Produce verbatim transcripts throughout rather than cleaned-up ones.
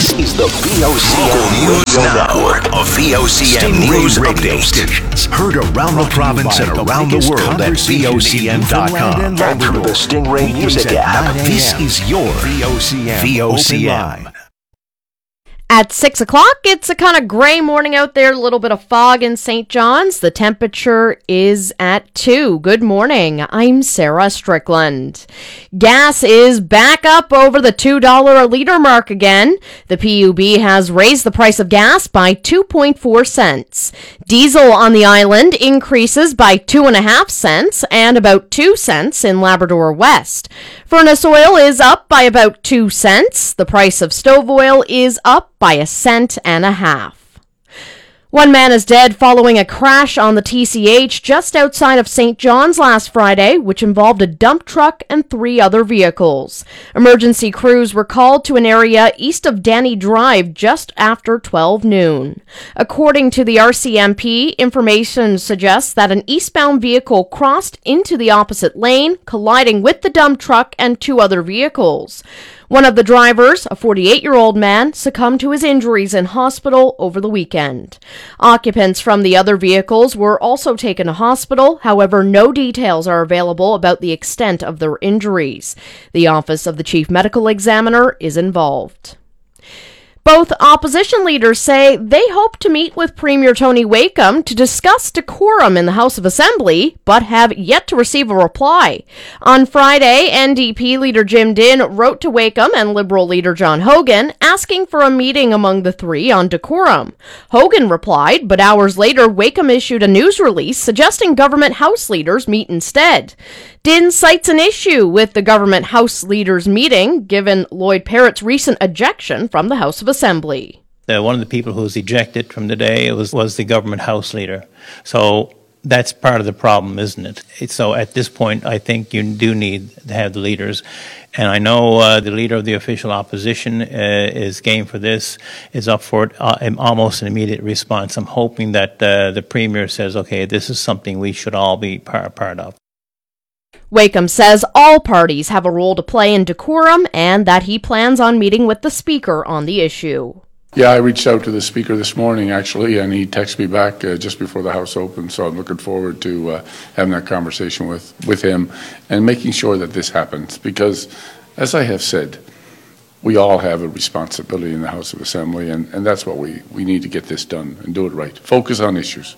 This is the V O C M News Network of V O C M News radio stations. Heard around the province and around the world at V O C M dot com. And through the Stingray Music app. This is your V O C M. V O C M. At six o'clock, it's a kind of gray morning out there, a little bit of fog in Saint John's. The temperature is at two. Good morning. I'm Sarah Strickland. Gas is back up over the two dollars a liter mark again. The P U B has raised the price of gas by two point four cents. Diesel on the island increases by two point five cents and about two cents in Labrador West. Furnace oil is up by about two cents. The price of stove oil is up by a cent and a half. One man is dead following a crash on the T C H just outside of Saint John's last Friday, which involved a dump truck and three other vehicles. Emergency crews were called to an area east of Danny Drive just after twelve noon. According to the R C M P, information suggests that an eastbound vehicle crossed into the opposite lane, colliding with the dump truck and two other vehicles. One of the drivers, a forty-eight-year-old man, succumbed to his injuries in hospital over the weekend. Occupants from the other vehicles were also taken to hospital. However, no details are available about the extent of their injuries. The Office of the Chief Medical Examiner is involved. Both opposition leaders say they hope to meet with Premier Tony Wakeham to discuss decorum in the House of Assembly, but have yet to receive a reply. On Friday, N D P leader Jim Dinn wrote to Wakeham and Liberal leader John Hogan asking for a meeting among the three on decorum. Hogan replied, but hours later, Wakeham issued a news release suggesting government House leaders meet instead. Dinn cites an issue with the government House leaders meeting, given Lloyd Parrott's recent ejection from the House of Assembly. Uh, one of the people who was ejected from the day was, was the government House leader. So that's part of the problem, isn't it? It's, so at this point, I think you do need to have the leaders. And I know uh, the leader of the official opposition uh, is game for this, is up for it, uh, almost an immediate response. I'm hoping that uh, the Premier says, okay, this is something we should all be part, part of. Wakeham says all parties have a role to play in decorum and that he plans on meeting with the Speaker on the issue. Yeah, I reached out to the Speaker this morning, actually, and he texted me back uh, just before the House opened, so I'm looking forward to uh, having that conversation with, with him and making sure that this happens, because, as I have said, we all have a responsibility in the House of Assembly, and, and that's what we, we need to get this done and do it right. Focus on issues.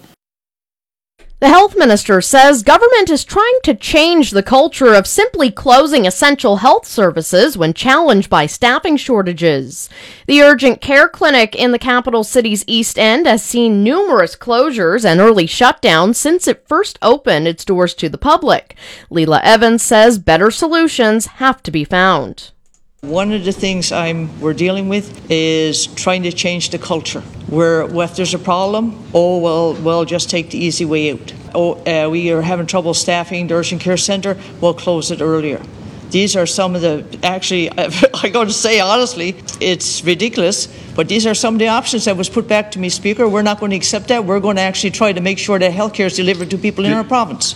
The health minister says government is trying to change the culture of simply closing essential health services when challenged by staffing shortages. The urgent care clinic in the capital city's East End has seen numerous closures and early shutdowns since it first opened its doors to the public. Leela Evans says better solutions have to be found. One of the things I'm we're dealing with is trying to change the culture. Where well, if there's a problem, oh well, we'll just take the easy way out. Oh, uh, we are having trouble staffing the urgent care centre, we'll close it earlier. These are some of the, actually, I got to say honestly, it's ridiculous, but these are some of the options that was put back to me, Speaker. We're not going to accept that. We're going to actually try to make sure that healthcare is delivered to people in our province.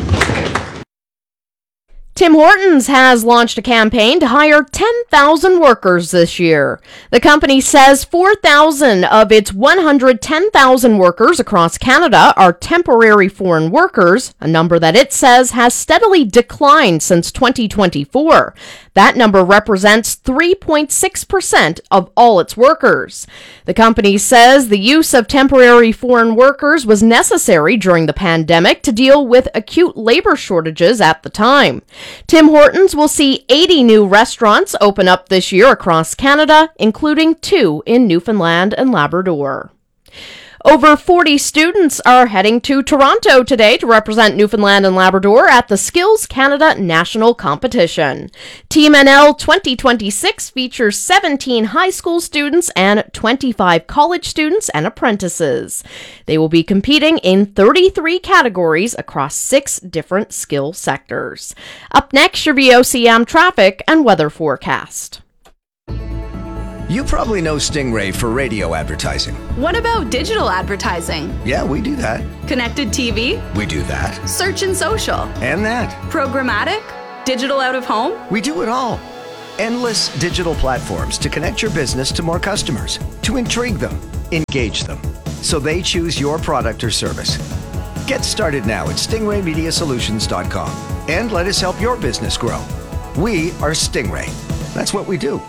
Tim Hortons has launched a campaign to hire ten thousand workers this year. The company says four thousand of its one hundred ten thousand workers across Canada are temporary foreign workers, a number that it says has steadily declined since twenty twenty-four. That number represents three point six percent of all its workers. The company says the use of temporary foreign workers was necessary during the pandemic to deal with acute labor shortages at the time. Tim Hortons will see eighty new restaurants open up this year across Canada, including two in Newfoundland and Labrador. Over forty students are heading to Toronto today to represent Newfoundland and Labrador at the Skills Canada National Competition. Team N L twenty twenty-six features seventeen high school students and twenty-five college students and apprentices. They will be competing in thirty-three categories across six different skill sectors. Up next, your V O C M traffic and weather forecast. You probably know Stingray for radio advertising. What about digital advertising? Yeah, we do that. Connected T V? We do that. Search and social? And that. Programmatic? Digital out of home? We do it all. Endless digital platforms to connect your business to more customers, to intrigue them, engage them, so they choose your product or service. Get started now at stingray media solutions dot com and let us help your business grow. We are Stingray. That's what we do.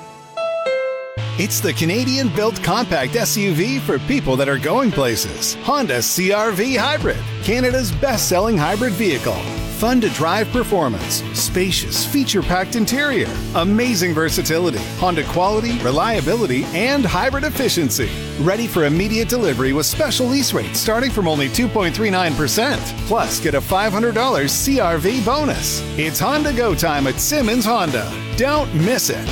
It's the Canadian-built compact S U V for people that are going places. Honda C R V Hybrid, Canada's best-selling hybrid vehicle. Fun-to-drive performance, spacious, feature-packed interior, amazing versatility, Honda quality, reliability, and hybrid efficiency. Ready for immediate delivery with special lease rates starting from only two point three nine percent. Plus, get a five hundred dollars C R V bonus. It's Honda Go time at Simmons Honda. Don't miss it.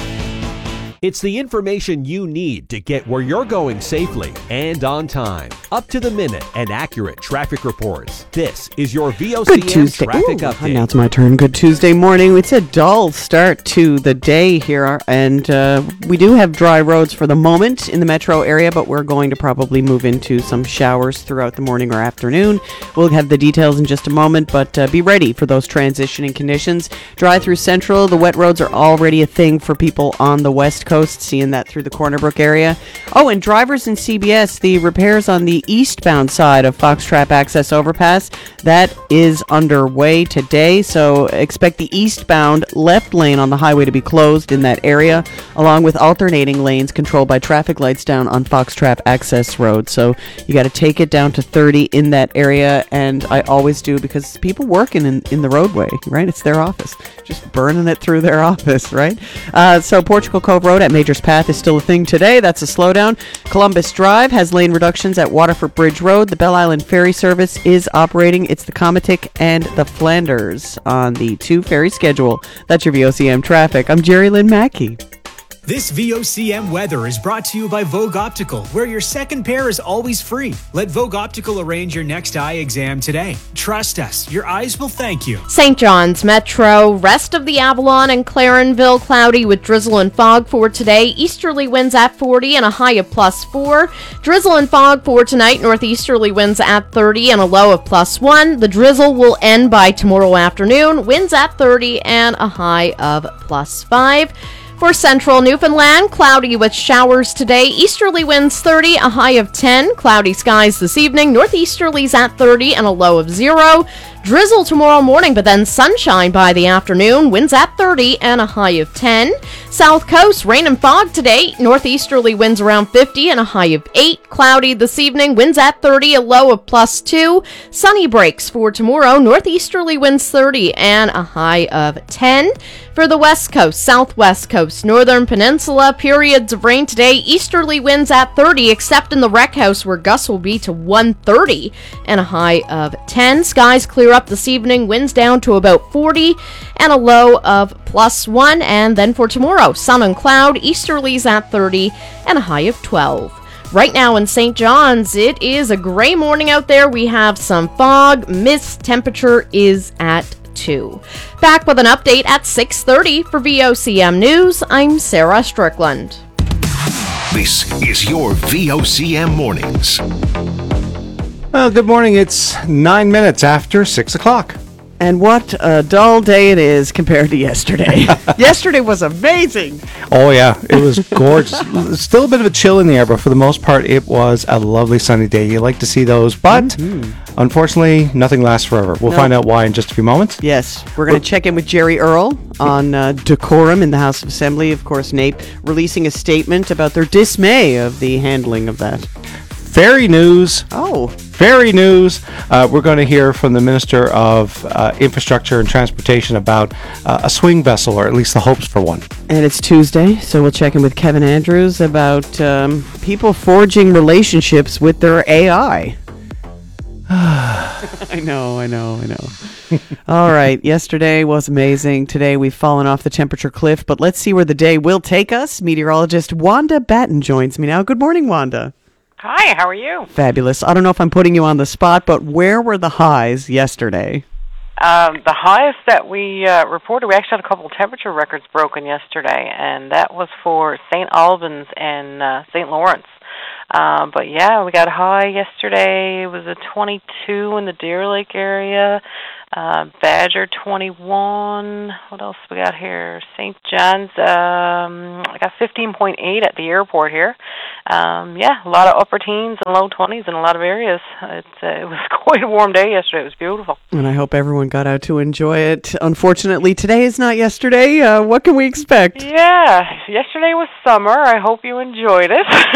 It's the information you need to get where you're going safely and on time. Up to the minute and accurate traffic reports. This is your V O C M Good Tuesday. traffic Ooh, update. Now it's my turn. Good Tuesday morning. It's a dull start to the day here, and uh, we do have dry roads for the moment in the metro area, but we're going to probably move into some showers throughout the morning or afternoon. We'll have the details in just a moment, but uh, be ready for those transitioning conditions. Dry through Central. The wet roads are already a thing for people on the west coast, seeing that through the Corner Brook area. Oh, and drivers in C B S, the repairs on the eastbound side of Fox Trap Access Overpass, that is underway today, so expect the eastbound left lane on the highway to be closed in that area, along with alternating lanes controlled by traffic lights down on Fox Trap Access Road. So you got to take it down to thirty in that area, and I always do because people working in, in the roadway, right? It's their office. Just burning it through their office, right? Uh, so Portugal Cove Road at Majors Path is still a thing today. That's a slowdown. Columbus Drive has lane reductions at Waterford Bridge Road. The Belle Island Ferry Service is operating. It's the Comatic and the Flanders on the two ferry schedule. That's your V O C M traffic. I'm Jerry Lynn Mackey. This V O C M weather is brought to you by Vogue Optical, where your second pair is always free. Let Vogue Optical arrange your next eye exam today. Trust us, your eyes will thank you. Saint John's Metro, rest of the Avalon and Clarenville cloudy with drizzle and fog for today. Easterly winds at forty and a high of plus four. Drizzle and fog for tonight. Northeasterly winds at thirty and a low of plus one. The drizzle will end by tomorrow afternoon. Winds at thirty and a high of plus five. For central Newfoundland, cloudy with showers today. Easterly winds thirty, a high of ten. Cloudy skies this evening. Northeasterlies at thirty and a low of zero. Drizzle tomorrow morning, but then sunshine by the afternoon. Winds at thirty and a high of ten. South coast, rain and fog today. Northeasterly winds around fifty and a high of eight. Cloudy this evening. Winds at thirty, a low of plus two. Sunny breaks for tomorrow. Northeasterly winds thirty and a high of ten. For the west coast, southwest coast, northern peninsula, periods of rain today. Easterly winds at thirty, except in the rec house where gusts will be to one thirty and a high of ten. Skies clear up this evening. Winds down to about forty and a low of plus one. And then for tomorrow, sun and cloud. Easterlies at thirty and a high of twelve. Right now in Saint John's, it is a gray morning out there. We have some fog. Mist. Temperature is at two. Back with an update at six thirty for V O C M News. I'm Sarah Strickland. This is your V O C M Mornings. Well, good morning. It's nine minutes after six o'clock. And what a dull day it is compared to yesterday. Yesterday was amazing. Oh, yeah. It was gorgeous. Still a bit of a chill in the air, but for the most part, it was a lovely sunny day. You like to see those, but mm-hmm. unfortunately, nothing lasts forever. We'll no. find out why in just a few moments. Yes. We're going to check in with Jerry Earle on uh, decorum in the House of Assembly. Of course, N A P releasing a statement about their dismay of the handling of that. Fairy news. Oh. Fairy news. Uh, we're going to hear from the Minister of uh, Infrastructure and Transportation about uh, a swing vessel, or at least the hopes for one. And it's Tuesday, so we'll check in with Kevin Andrews about um, people forging relationships with their A I. I know, I know, I know. All right, yesterday was amazing. Today we've fallen off the temperature cliff, but let's see where the day will take us. Meteorologist Wanda Batten joins me now. Good morning, Wanda. Hi, how are you? Fabulous. I don't know if I'm putting you on the spot, but where were the highs yesterday? Um, the highest that we uh, reported, we actually had a couple of temperature records broken yesterday, and that was for Saint Albans and uh, Saint Lawrence. Um, but yeah, we got a high yesterday. It was a twenty-two in the Deer Lake area. Uh, Badger twenty-one. What else we got here? Saint John's. Um, I got fifteen point eight at the airport here. Um, yeah, a lot of upper teens and low twenties in a lot of areas. It, uh, it was quite a warm day yesterday. It was beautiful. And I hope everyone got out to enjoy it. Unfortunately, today is not yesterday. Uh, what can we expect? Yeah, yesterday was summer. I hope you enjoyed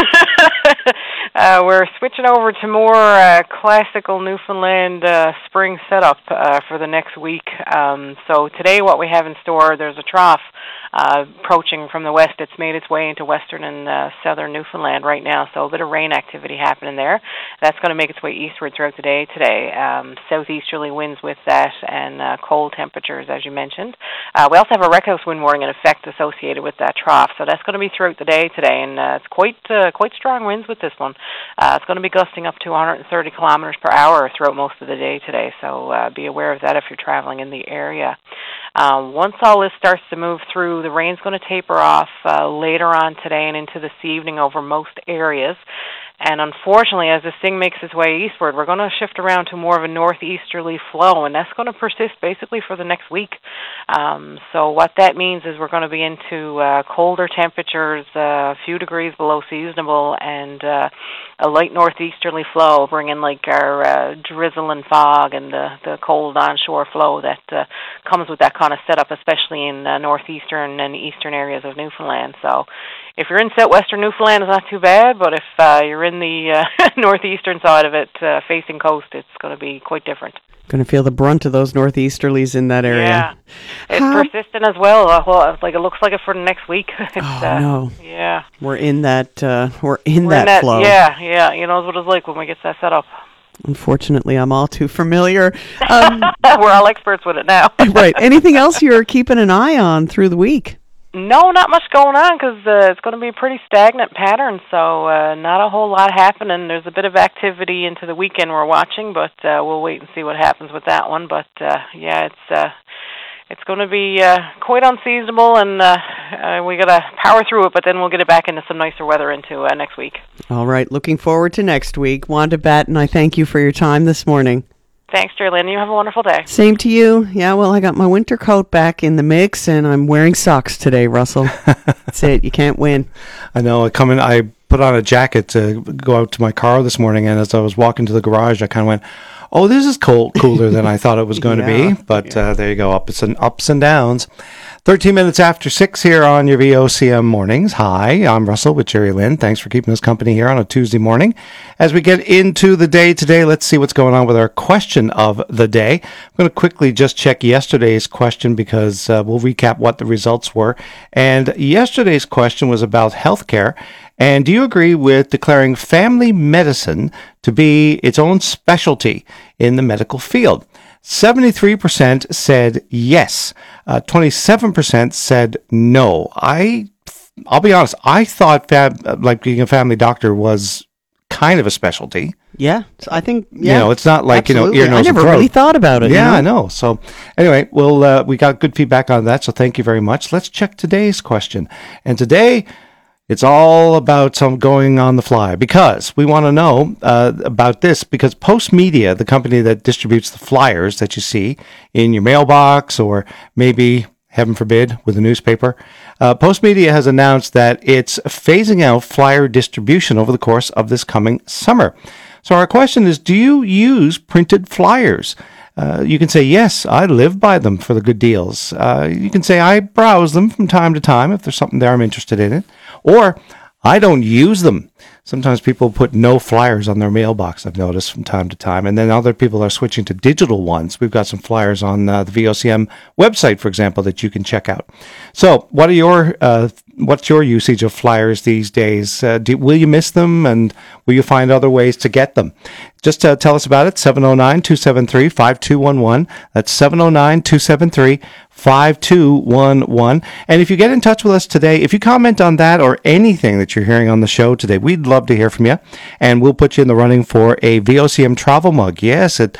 it. uh, we're switching over to more uh, classical Newfoundland uh, spring setup uh, for the next week. Um, so today what we have in store, there's a trough uh, approaching from the west. It's made its way into western and uh, southern Newfoundland right now, so a bit of rain activity happening there. That's going to make its way eastward throughout the day today. Um, southeasterly winds with that and uh, cold temperatures, as you mentioned. Uh, we also have a Reckhouse wind warning in effect associated with that trough, so that's going to be throughout the day today, and uh, it's quite uh, quite strong winds with this one. Uh, it's going to be gusting up to one hundred thirty kilometers per hour throughout most of the day today, so uh, be aware of that if you're traveling in the area. Uh, once all this starts to move through, the rain's going to taper off uh, later on today and into this evening over most areas. And unfortunately, as this thing makes its way eastward, we're going to shift around to more of a northeasterly flow, and that's going to persist basically for the next week. Um, so what that means is we're going to be into uh, colder temperatures, uh, a few degrees below seasonable, and uh, a light northeasterly flow, bringing like our uh, drizzle and fog and the, the cold onshore flow that uh, comes with that kind of setup, especially in uh, northeastern and eastern areas of Newfoundland. So if you're in southwestern Newfoundland, it's not too bad, but if uh, you're in the uh, northeastern side of it, uh, facing coast, it's going to be quite different. Going to feel the brunt of those northeasterlies in that area. Yeah, it's How? persistent as well. Uh, well, like it looks like it for the next week. It's, oh uh, no! Yeah, we're in that. Uh, we're in we're that in that flow. Yeah, yeah. You know what it's like when we get that set up. Unfortunately, I'm all too familiar. Um, we're all experts with it now. Right. Anything else you're keeping an eye on through the week? No, not much going on because uh, it's going to be a pretty stagnant pattern, so uh, not a whole lot happening. There's a bit of activity into the weekend we're watching, but uh, we'll wait and see what happens with that one. But, uh, yeah, it's uh, it's going to be uh, quite unseasonable, and uh, uh, we got to power through it, but then we'll get it back into some nicer weather into uh, next week. All right, looking forward to next week. Wanda Batten, I thank you for your time this morning. Thanks, Jerlyn. You have a wonderful day. Same to you. Yeah, well, I got my winter coat back in the mix, and I'm wearing socks today, Russell. That's it. You can't win. I know. I come in. I put on a jacket to go out to my car this morning, and as I was walking to the garage, I kind of went, "Oh, this is cold, cooler than I thought it was going yeah, to be." But yeah. uh, there you go, ups and ups and downs. Thirteen minutes after six here on your V O C M mornings. Hi, I'm Russell with Jerry Lynn. Thanks for keeping us company here on a Tuesday morning. As we get into the day today, let's see what's going on with our question of the day. I'm going to quickly just check yesterday's question because uh, we'll recap what the results were. And yesterday's question was about healthcare. And do you agree with declaring family medicine to be its own specialty in the medical field? seventy-three percent said yes. Uh, twenty-seven percent said no. I, I'll be honest, I thought fam- like being a family doctor was kind of a specialty. Yeah, I think, yeah. You know, it's not like, absolutely. you know, ear, nose, I never and throat. really thought about it. Yeah, you know? I know. So anyway, we'll, uh, we got good feedback on that, so thank you very much. Let's check today's question. And today, it's all about some going on the fly because we want to know uh, about this because Postmedia, the company that distributes the flyers that you see in your mailbox or maybe, heaven forbid, with a newspaper, uh, Postmedia has announced that it's phasing out flyer distribution over the course of this coming summer. So our question is, do you use printed flyers? Uh, you can say, yes, I live by them for the good deals. Uh, you can say, I browse them from time to time if there's something there I'm interested in it. Or, I don't use them. Sometimes people put no flyers on their mailbox, I've noticed from time to time. And then other people are switching to digital ones. We've got some flyers on uh, the V O C M website, for example, that you can check out. So what are your uh, what's your usage of flyers these days? Uh, do, will you miss them, and will you find other ways to get them? Just uh, tell us about it, seven oh nine, two seven three, five two one one. That's seven oh nine, two seven three, five two one one. And if you get in touch with us today, if you comment on that or anything that you're hearing on the show today, we'd love to hear from you. And we'll put you in the running for a V O C M travel mug. Yes, it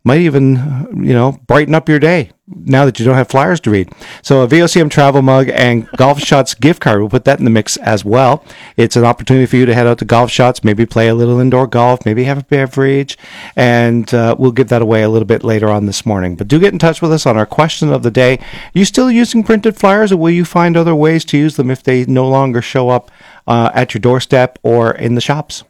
might even, uh, you know, brighten up your day now that you don't have flyers to read. So a V O C M travel mug and Golf Shots gift card, we'll put that in the mix as well. It's an opportunity for you to head out to Golf Shots, maybe play a little indoor golf, maybe have a beverage, and uh, we'll give that away a little bit later on this morning. But do get in touch with us on our question of the day. Are you still using printed flyers, or will you find other ways to use them if they no longer show up uh, at your doorstep or in the shops?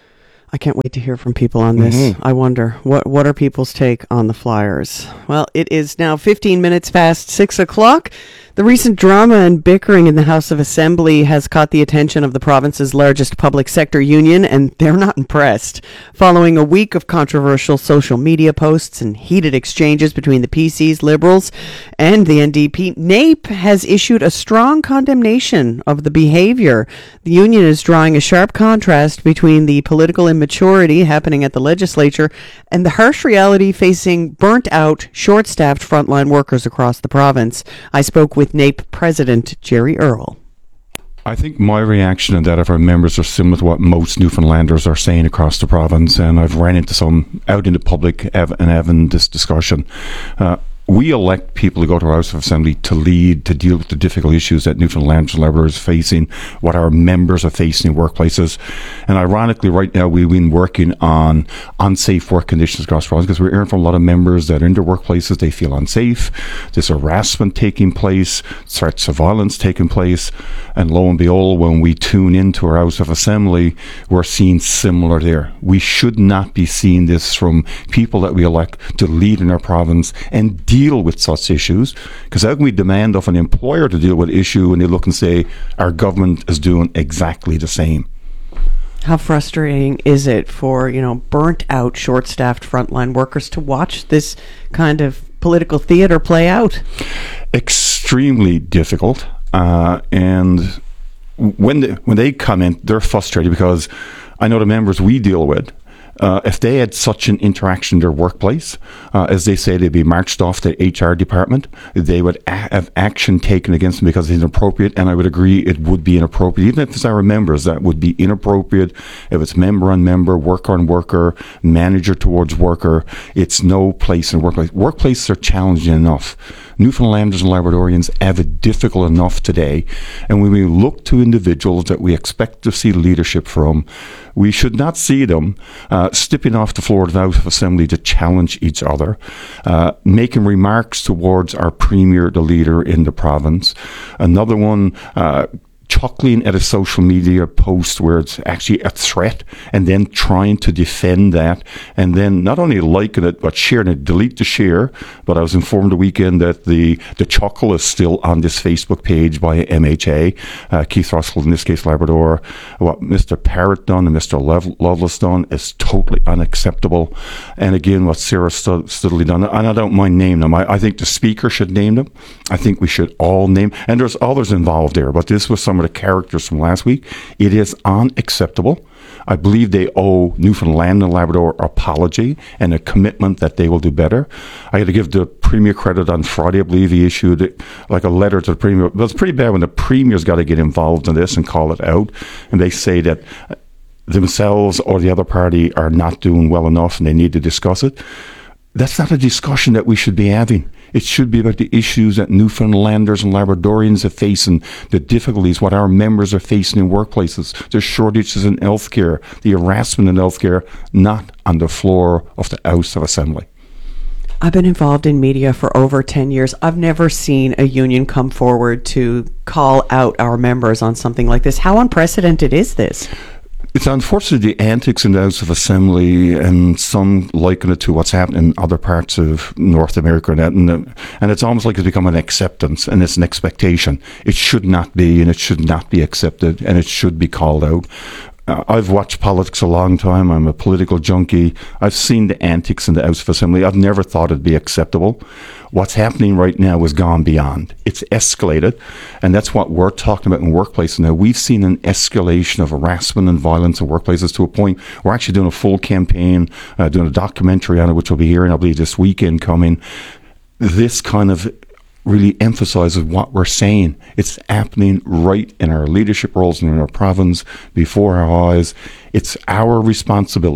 I can't wait to hear from people on this. Mm-hmm. I wonder, what what are people's take on the flyers? Well, it is now fifteen minutes past six o'clock. The recent drama and bickering in the House of Assembly has caught the attention of the province's largest public sector union, and they're not impressed. Following a week of controversial social media posts and heated exchanges between the P Cs, Liberals, and the N D P, NAPE has issued a strong condemnation of the behavior. The union is drawing a sharp contrast between the political immaturity happening at the legislature and the harsh reality facing burnt-out, short-staffed frontline workers across the province. I spoke with NAPE President Jerry Earle. I think my reaction and that of our members are similar to what most Newfoundlanders are saying across the province, and I've ran into some out in the public and having this discussion. Uh, We elect people to go to our House of Assembly to lead, to deal with the difficult issues that Newfoundlanders and Labradors are facing, what our members are facing in workplaces. And ironically, right now, we've been working on unsafe work conditions across the province because we're hearing from a lot of members that in their workplaces, they feel unsafe. There's harassment taking place, threats of violence taking place. And lo and behold, when we tune into our House of Assembly, we're seeing similar there. We should not be seeing this from people that we elect to lead in our province and deal deal with such issues, because how can we demand of an employer to deal with an issue and they look and say our government is doing exactly the same? How frustrating is it for, you know, burnt out, short-staffed frontline workers to watch this kind of political theater play out? Extremely difficult. Uh, and when they, when they come in, they're frustrated because I know the members we deal with, Uh, if they had such an interaction in their workplace, uh, as they say, they'd be marched off the H R department. They would a- have action taken against them because it's inappropriate, and I would agree it would be inappropriate. Even if it's our members, that would be inappropriate. If it's member on member, worker on worker, manager towards worker, it's no place in workplace. Workplaces are challenging enough. Newfoundlanders and Labradorians have it difficult enough today, and when we look to individuals that we expect to see leadership from, we should not see them uh, stepping off the floor of the House of Assembly to challenge each other, uh, making remarks towards our Premier, the leader in the province. Another one, uh, chuckling at a social media post where it's actually a threat, and then trying to defend that, and then not only liking it but sharing it, delete the share. But I was informed the weekend that the the chuckle is still on this Facebook page by M H A, uh, Keith Russell, in this case Labrador. What Mister Parrott done and Mister Lev- Lovelace done is totally unacceptable. And again, what Sarah Stud- Studley done, and I don't mind naming them. I, I think the Speaker should name them. I think we should all name, and there's others involved there, but this was some of the characters from last week. It is unacceptable. I believe they owe Newfoundland and Labrador apology and a commitment that they will do better. I had to give the Premier credit on Friday. I believe he issued it, like a letter to the Premier. But it's pretty bad when the Premier's got to get involved in this and call it out. And they say that themselves or the other party are not doing well enough and they need to discuss it. That's not a discussion that we should be having. It should be about the issues that Newfoundlanders and Labradorians are facing, the difficulties, what our members are facing in workplaces, the shortages in healthcare, the harassment in healthcare, not on the floor of the House of Assembly. I've been involved in media for over ten years. I've never seen a union come forward to call out our members on something like this. How unprecedented is this? It's unfortunate the antics in the House of Assembly, and some liken it to what's happening in other parts of North America, and, that, and, and it's almost like it's become an acceptance and it's an expectation. It should not be, and it should not be accepted, and it should be called out. Uh, I've watched politics a long time. I'm a political junkie. I've seen the antics in the House of Assembly. I've never thought it'd be acceptable. What's happening right now has gone beyond. It's escalated, and that's what we're talking about in workplaces now. We've seen an escalation of harassment and violence in workplaces to a point we're actually doing a full campaign, uh, doing a documentary on it, which we'll be hearing, I believe, this weekend coming. This kind of really emphasizes what we're saying. It's happening right in our leadership roles and in our province, before our eyes. It's our responsibility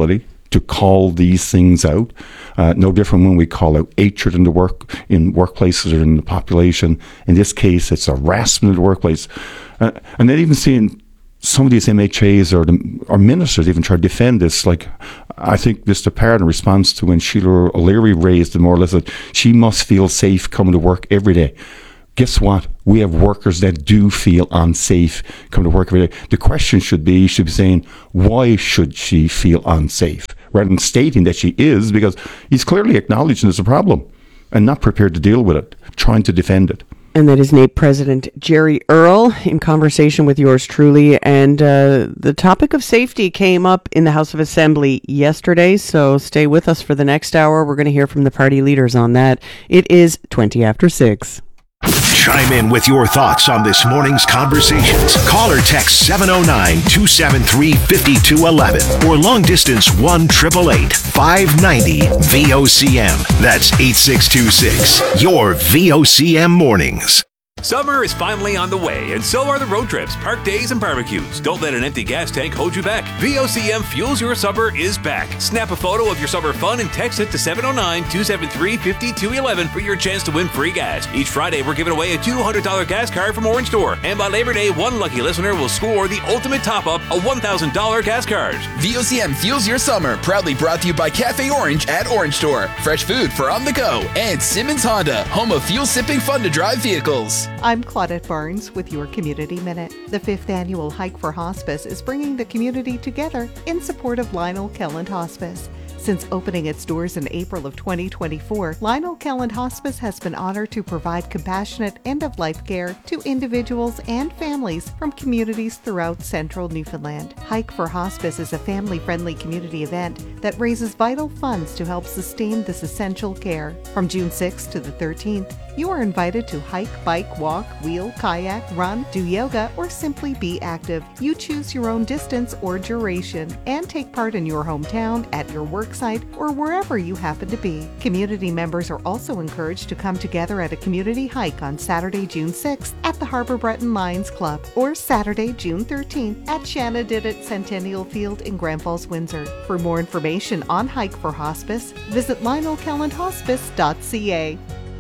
to call these things out. Uh, no different when we call out hatred in the work in workplaces or in the population. In this case, it's harassment in the workplace, uh, and then even seeing some of these M H As or the, or ministers even try to defend this. Like, I think Mister Parr, in response to when Sheila O'Leary raised it more or less that she must feel safe coming to work every day. Guess what? We have workers that do feel unsafe coming to work every day. The question should be, you should be saying, why should she feel unsafe? Rather than stating that she is, because he's clearly acknowledging there's a problem and not prepared to deal with it, trying to defend it. And that is N A P President Jerry Earle in conversation with yours truly. And uh, the topic of safety came up in the House of Assembly yesterday, so stay with us for the next hour. We're going to hear from the party leaders on that. It is twenty after six. Chime in with your thoughts on this morning's conversations. Call or text seven oh nine, two seven three, five two one one or long distance one eight eight eight, five nine zero, V O C M. That's eight six two six. Your V O C M mornings. Summer is finally on the way, and so are the road trips, park days, and barbecues. Don't let an empty gas tank hold you back. V O C M Fuels Your Summer is back. Snap a photo of your summer fun and text it to seven oh nine, two seven three, five two one one for your chance to win free gas. Each Friday, we're giving away a two hundred dollars gas card from Orange Store. And by Labor Day, one lucky listener will score the ultimate top-up, a one thousand dollars gas card. V O C M Fuels Your Summer, proudly brought to you by Cafe Orange at Orange Store. Fresh food for on the go. And Simmons Honda, home of fuel-sipping fun-to-drive vehicles. I'm Claudette Barnes with your Community Minute. The fifth annual Hike for Hospice is bringing the community together in support of Lionel Kelland Hospice. Since opening its doors in April of twenty twenty-four, Lionel Kelland Hospice has been honored to provide compassionate end-of-life care to individuals and families from communities throughout central Newfoundland. Hike for Hospice is a family-friendly community event that raises vital funds to help sustain this essential care. From June sixth to the thirteenth, you are invited to hike, bike, walk, wheel, kayak, run, do yoga, or simply be active. You choose your own distance or duration and take part in your hometown, at your work site, or wherever you happen to be. Community members are also encouraged to come together at a community hike on Saturday, June sixth at the Harbour Breton Lions Club or Saturday, June thirteenth at Shanna Didit Centennial Field in Grand Falls, Windsor. For more information on Hike for Hospice, visit lionel kelland hospice dot c a.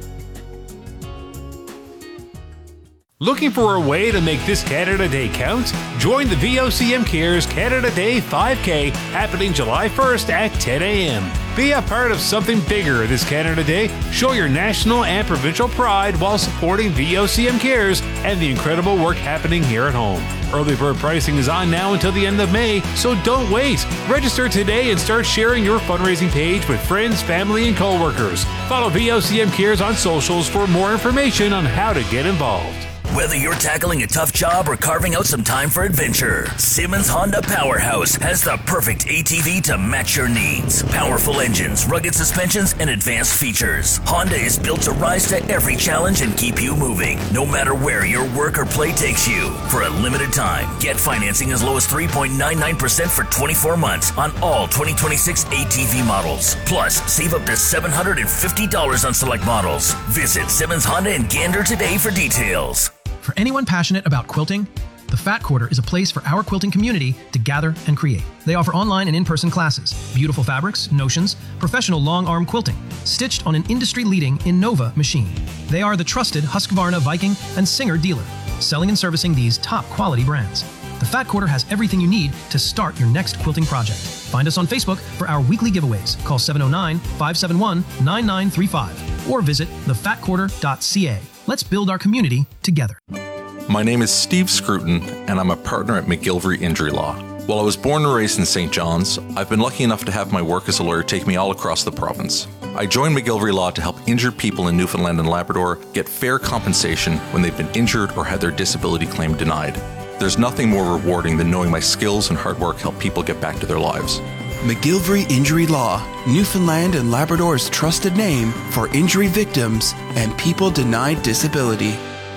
Looking for a way to make this Canada Day count? Join the V O C M Cares Canada Day five K happening July first at ten a.m. Be a part of something bigger this Canada Day. Show your national and provincial pride while supporting V O C M Cares and the incredible work happening here at home. Early bird pricing is on now until the end of May, so don't wait. Register today and start sharing your fundraising page with friends, family, and coworkers. Follow V O C M Cares on socials for more information on how to get involved. Whether you're tackling a tough job or carving out some time for adventure, Simmons Honda Powerhouse has the perfect A T V to match your needs. Powerful engines, rugged suspensions, and advanced features. Honda is built to rise to every challenge and keep you moving, no matter where your work or play takes you. For a limited time, get financing as low as three point nine nine percent for twenty-four months on all twenty twenty-six A T V models. Plus, save up to seven hundred fifty dollars on select models. Visit Simmons Honda in Gander today for details. For anyone passionate about quilting, the Fat Quarter is a place for our quilting community to gather and create. They offer online and in-person classes, beautiful fabrics, notions, professional long-arm quilting, stitched on an industry-leading Innova machine. They are the trusted Husqvarna, Viking, and Singer dealer, selling and servicing these top-quality brands. The Fat Quarter has everything you need to start your next quilting project. Find us on Facebook for our weekly giveaways. Call seven oh nine, five seven one, nine nine three five or visit the fat quarter dot c a. Let's build our community together. My name is Steve Scruton, and I'm a partner at McGillivray Injury Law. While I was born and raised in Saint John's, I've been lucky enough to have my work as a lawyer take me all across the province. I joined McGillivray Law to help injured people in Newfoundland and Labrador get fair compensation when they've been injured or had their disability claim denied. There's nothing more rewarding than knowing my skills and hard work help people get back to their lives. McGillivray Injury Law, Newfoundland and Labrador's trusted name for injury victims and people denied disability.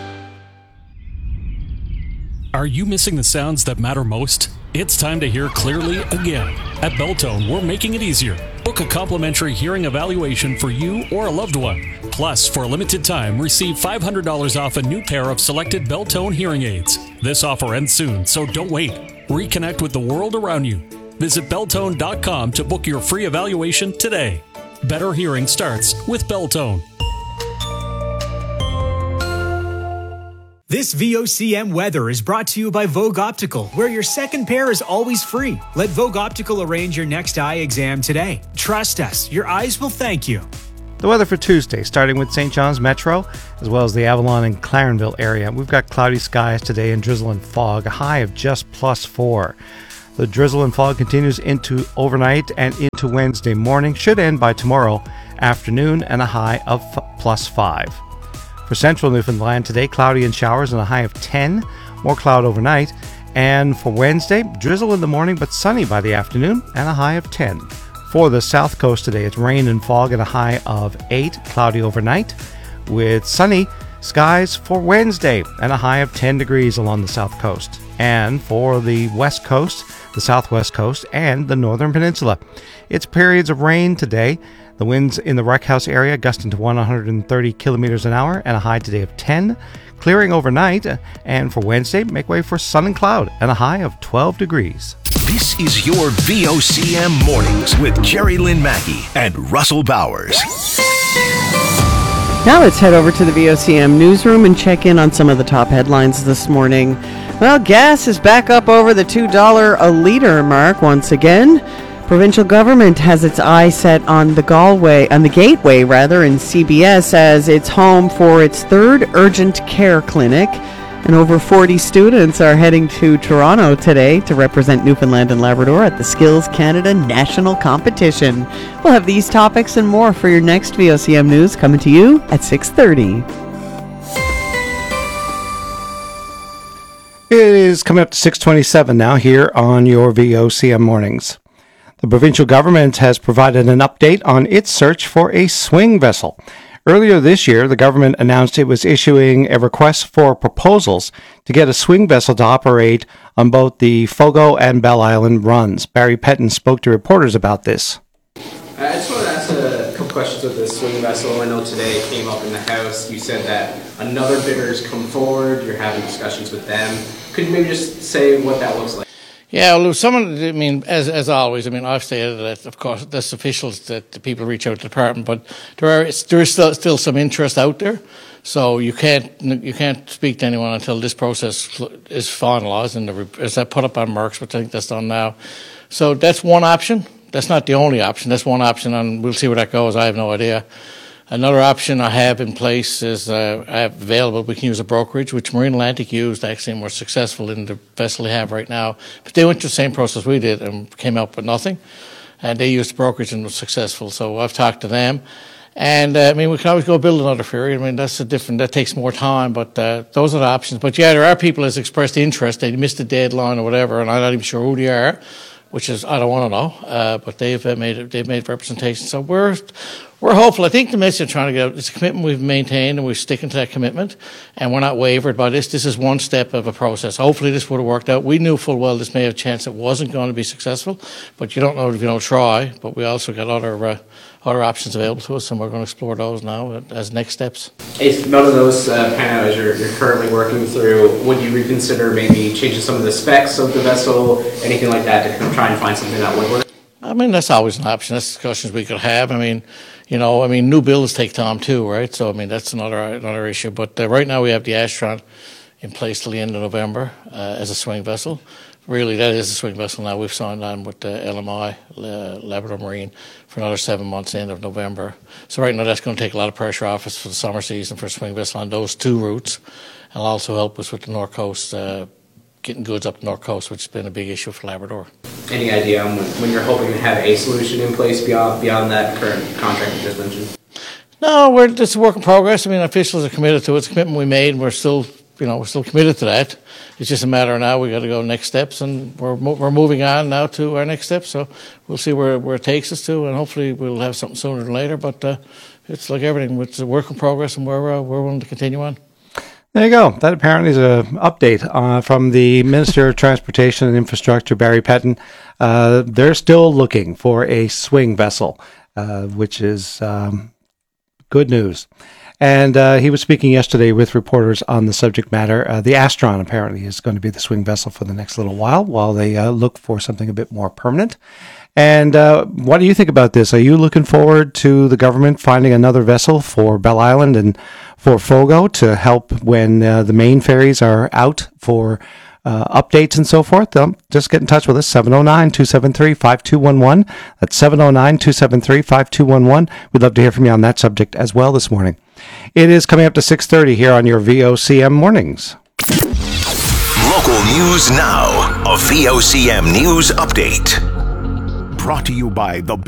Are you missing the sounds that matter most? It's time to hear clearly again. At Beltone, we're making it easier. Book a complimentary hearing evaluation for you or a loved one. Plus, for a limited time, receive five hundred dollars off a new pair of selected Beltone hearing aids. This offer ends soon, so don't wait. Reconnect with the world around you. Visit Beltone dot com to book your free evaluation today. Better hearing starts with Beltone. This V O C M weather is brought to you by Vogue Optical, where your second pair is always free. Let Vogue Optical arrange your next eye exam today. Trust us, your eyes will thank you. The weather for Tuesday, starting with Saint John's Metro, as well as the Avalon and Clarenville area. We've got cloudy skies today and drizzle and fog, a high of just plus four. The drizzle and fog continues into overnight and into Wednesday morning, should end by tomorrow afternoon, and a high of f- plus five. For central Newfoundland today, cloudy and showers and a high of ten, more cloud overnight. And for Wednesday, drizzle in the morning but sunny by the afternoon and a high of ten. For the south coast today, it's rain and fog and a high of eight, cloudy overnight, with sunny skies for Wednesday and a high of ten degrees along the south coast. And for the west coast, the southwest coast, and the northern peninsula, it's periods of rain today. The winds in the Wreckhouse area gusting to one hundred thirty kilometers an hour and a high today of ten. Clearing overnight, and for Wednesday, make way for sun and cloud and a high of twelve degrees. This is your V O C M Mornings with Jerry Lynn Mackey and Russell Bowers. Now let's head over to the V O C M newsroom and check in on some of the top headlines this morning. Well, gas is back up over the two dollars a litre mark once again. Provincial government has its eye set on the Galway, on the Gateway rather, in C B S as it's home for its third urgent care clinic. And over forty students are heading to Toronto today to represent Newfoundland and Labrador at the Skills Canada National Competition. We'll have these topics and more for your next V O C M News coming to you at six thirty. It is coming up to six twenty-seven now here on your V O C M Mornings. The provincial government has provided an update on its search for a swing vessel. Earlier this year, the government announced it was issuing a request for proposals to get a swing vessel to operate on both the Fogo and Bell Island runs. Barry Pettin spoke to reporters about this. I just wanted to ask a couple questions of the swing vessel. I know today it came up in the House. You said that another bidder's come forward. You're having discussions with them. Could you maybe just say what that looks like? Yeah, well, someone, I mean, as as always, I mean, I've stated that, of course, that's officials that the people reach out to the department, but there are there is still still some interest out there, so you can't you can't speak to anyone until this process is finalised and the, is that put up on Merck's, which I think that's done now. So that's one option. That's not the only option. That's one option, and we'll see where that goes. I have no idea. Another option I have in place is uh, I have available. We can use a brokerage, which Marine Atlantic used actually, and were successful in the vessel they have right now. But they went through the same process we did and came up with nothing. And they used brokerage and was successful. So I've talked to them. And uh, I mean, we can always go build another ferry. I mean, that's a different. That takes more time, but uh, those are the options. But yeah, there are people that's expressed interest. They missed the deadline or whatever, and I'm not even sure who they are. Which is I don't want to know, uh, but they've uh, made they've made representation. So we're we're hopeful. I think the message we're trying to get out, it's a commitment we've maintained, and we're sticking to that commitment, and we're not wavered by this. This is one step of a process. Hopefully, this would have worked out. We knew full well this may have a chance it wasn't going to be successful, but you don't know if you don't try. But we also got other uh, other options available to us, and we're going to explore those now as next steps. If none of those uh, pan out as you're, you're currently working through, would you reconsider maybe changing some of the specs of the vessel, anything like that, to kind of try and find something that would work? I mean, that's always an option. That's discussions we could have. I mean, you know, I mean, new builds take time too, right? So, I mean, that's another another issue. But uh, right now we have the Astron in place till the end of November uh, as a swing vessel. Really, that is a swing vessel now. We've signed on with uh, L M I, uh, Labrador Marine, for another seven months, end of November. So right now that's going to take a lot of pressure off us for the summer season for a swing vessel on those two routes. And it'll also help us with the North Coast, uh, getting goods up the North Coast, which has been a big issue for Labrador. Any idea on when, when you're hoping to have a solution in place beyond beyond that current contract you just mentioned? No, we're it's a work in progress. I mean, officials are committed to it. It's a commitment we made, and we're still, you know, we're still committed to that. It's just a matter of now we got to go next steps, and we're we're moving on now to our next steps. So we'll see where where it takes us to, and hopefully we'll have something sooner than later. But uh, it's like everything; it's a work in progress, and we're uh, we're willing to continue on. There you go. That apparently is an update uh, from the Minister of Transportation and Infrastructure, Barry Pettin. Uh, they're still looking for a swing vessel, uh, which is um, good news. And uh, he was speaking yesterday with reporters on the subject matter. Uh, the Astron apparently is going to be the swing vessel for the next little while, while they uh, look for something a bit more permanent. And uh, what do you think about this? Are you looking forward to the government finding another vessel for Bell Island and for Fogo to help when uh, the main ferries are out for uh, updates and so forth? Um, just get in touch with us, seven oh nine, two seven three, five two one one. That's seven oh nine, two seven three, five two one one. We'd love to hear from you on that subject as well this morning. It is coming up to six thirty here on your V O C M Mornings. Local news now. A V O C M News Update. Brought to you by the